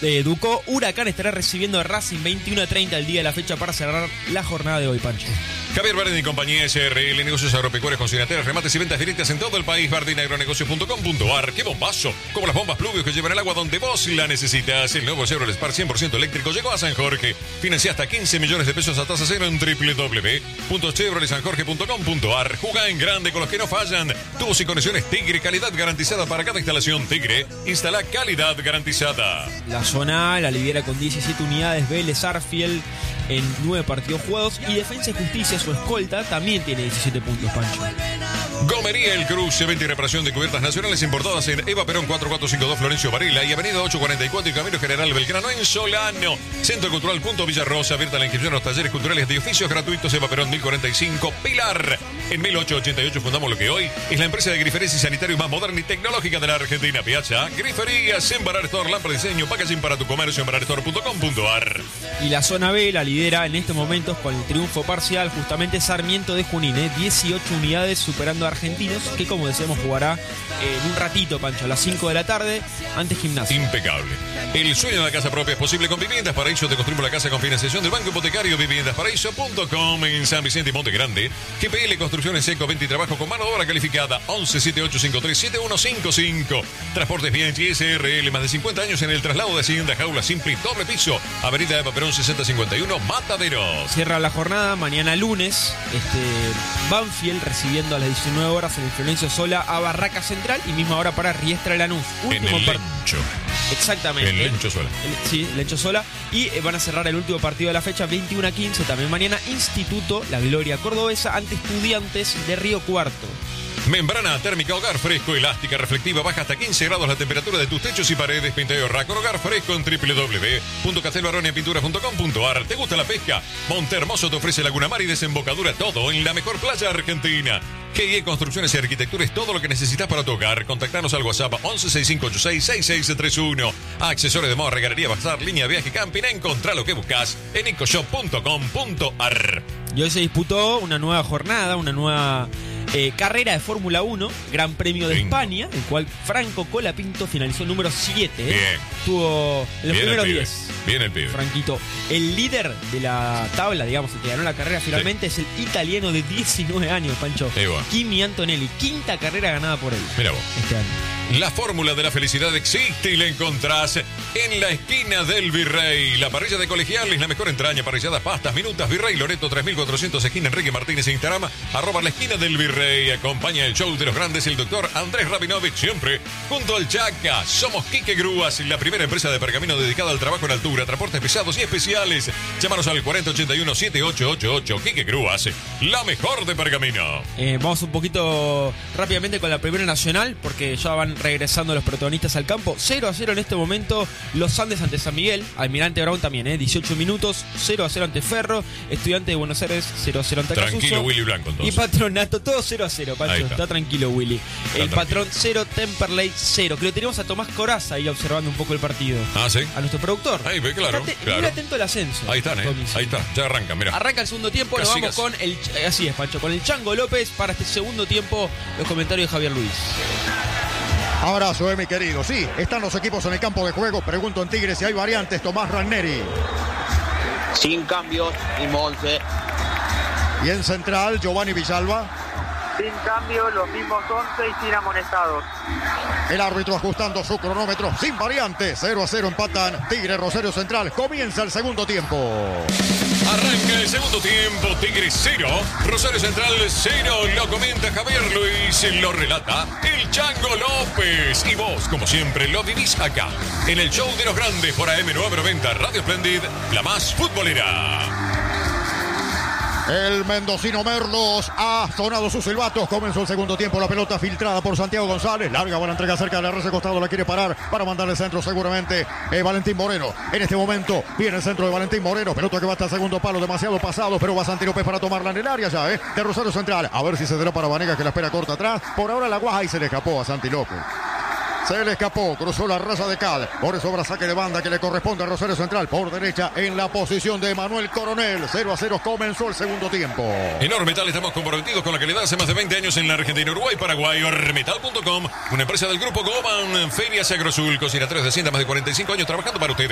Ducó. Huracán estará recibiendo a Racing 21:30 el día de la fecha para cerrar la jornada de hoy, Pancho. Javier Bardini y compañía SRL, negocios agropecuarios, consignatorias, remates y ventas directas en todo el país. bardinaagronegocios.com.ar. ¡Qué bombazo! Como las bombas Pluvios que llevan el agua donde vos la necesitas. El nuevo Chevrolet Spark 100% eléctrico llegó a San Jorge. Financia hasta 15 millones de pesos a tasa cero en www.chevroletsanjorge.com.ar. Jugá en grande con los que no fallan. Tubos y conexiones Tigre, calidad garantizada para cada instalación. Tigre, instala calidad garantizada. La zona A la lidera con 17 unidades Vélez Arfield en 9 partidos jugados, y Defensa y Justicia, su escolta, también tiene 17 puntos, Pancho. Gomería El Cruce, venta y reparación de cubiertas nacionales importadas en Eva Perón 4452 Florencio Varela y Avenida 844 y Camino General Belgrano en Solano. Centro Cultural Punto Villarrosa, abierta la inscripción a los talleres culturales de oficios gratuitos. Eva Perón 1045 Pilar. En 1888 fundamos lo que hoy es la empresa de griferías y sanitarios más moderna y tecnológica de la Argentina. Piazza Griferías, Embarar Store, lámpara de diseño, packaging para tu comercio, embararstore.com.ar. Y la zona B la lidera en estos momentos con el triunfo parcial justamente Sarmiento de Junín, 18 unidades superando a Argentinos, que como decíamos jugará en un ratito, Pancho, a las 5 de la tarde ante Gimnasia. Impecable. El sueño de la casa propia es posible con Viviendas Paraíso. Te construimos la casa con financiación del Banco Hipotecario. Viviendasparaíso.com en San Vicente y Monte Grande. GPL Construcciones Eco, venta y trabajo con mano de obra calificada. 1178537155. Transportes Bien SRL, más de 50 años en el traslado de Hacienda, jaula simple y doble piso. Avenida Eva Perón 6051 Mataderos. Cierra la jornada mañana lunes Banfield recibiendo a las 19 horas en el Florencio Sola a Barraca Central, y misma hora para Riestra Lanús. En el Lencho. Exactamente. El Lencho Sola. Sí, el Lencho Sola. Y van a cerrar el último partido de la fecha, 21:15, también mañana, Instituto La Gloria Cordobesa ante Estudiantes de Río Cuarto. Membrana térmica Hogar Fresco, elástica, reflectiva, baja hasta 15 grados la temperatura de tus techos y paredes. Pinteo Racor Hogar Fresco en www.castelbaronepinturas.com.ar. ¿Te gusta la pesca? Monte Hermoso te ofrece Laguna Mar y desembocadura, todo en la mejor playa argentina. GIE Construcciones y Arquitectura es todo lo que necesitas para tu hogar. Contactanos al WhatsApp 1165866631. Accesorios de moda, regalería, bazar, línea de viaje, camping. Encontrá lo que buscas en ecoshop.com.ar. Y hoy se disputó una nueva jornada, una nueva carrera de Fórmula 1, Gran Premio de España, el cual Franco Colapinto finalizó número 7. Bien. Tuvo los Bien primeros el pibe. 10. Bien el pibe. Franquito. El líder de la tabla, digamos, el que ganó la carrera finalmente, es el italiano de 19 años, Pancho. Kimi Antonelli. Quinta carrera ganada por él. Mira vos. Este año. La fórmula de la felicidad existe y la encontrás en la esquina del Virrey. La parrilla de Colegiales, la mejor entraña, parrilladas, pastas, minutas. Virrey Loreto 3400, esquina Enrique Martínez, Instagram, @ la esquina del Virrey. Acompaña el show de los grandes el doctor Andrés Rabinovich, siempre junto al Chaca. Somos Quique Grúas, la primera empresa de pergamino dedicada al trabajo en altura, transportes pesados y especiales. Llámanos al 4081-7888. Quique Grúas, la mejor de pergamino. Vamos un poquito rápidamente con la Primera Nacional, porque ya van regresando los protagonistas al campo. 0-0 en este momento los Andes ante San Miguel. Almirante Brown también, 18 minutos. 0-0 ante Ferro. Estudiante de Buenos Aires, 0-0 ante Casuso. Tranquilo Willy Blanco entonces. Y Patronato, todo 0-0, Pancho. Está tranquilo Willy. El Patrón 0, Temperley 0. Que lo tenemos a Tomás Coraza ahí observando un poco el partido. Ah, sí. A nuestro productor. Ahí ve, claro. Muy atento al ascenso. Ahí están, ahí está. Ya arranca, mira. Arranca el segundo tiempo. Nos vamos con el... Así es, Pancho. Con el Chango López para este segundo tiempo. Los comentarios de Javier Luis. Abrazo, mi querido. Sí, están los equipos en el campo de juego. Pregunto en Tigre si hay variantes. Tomás Ranieri. Sin cambios y Monse. Y en central, Giovanni Villalba. Sin cambio, los mismos 11 y sin amonestados. El árbitro ajustando su cronómetro. Sin variantes. 0-0 empatan Tigre Rosario Central. Comienza el segundo tiempo. Arranca el segundo tiempo. Tigre 0, Rosario Central 0. Lo comenta Javier Luis, lo relata el Chango López. Y vos, como siempre, lo vivís acá, en el show de los grandes por AM990 Radio Splendid, la más futbolera. El mendocino Merlos ha sonado sus silbatos. Comenzó el segundo tiempo. La pelota filtrada por Santiago González. Larga buena entrega cerca de la red de costado. La quiere parar para mandarle centro seguramente Valentín Moreno. En este momento viene el centro de Valentín Moreno. Pelota que va hasta el segundo palo. Demasiado pasado. Pero va Santi López para tomarla en el área ya, de Rosario Central. A ver si se dará para Vanegas, que la espera corta atrás. Por ahora la guaja y se le escapó a Santi López. Se le escapó, cruzó la raza de Cal. Por eso habrá saque de banda que le corresponde a Rosario Central. Por derecha en la posición de Manuel Coronel. 0-0 comenzó el segundo tiempo. En Ormetal estamos comprometidos con la calidad hace más de 20 años en la Argentina, Uruguay, Paraguay. Ormetal.com, una empresa del grupo Goban. Ferias Agrosul, cocina 3 de Hacienda, más de 45 años trabajando para ustedes.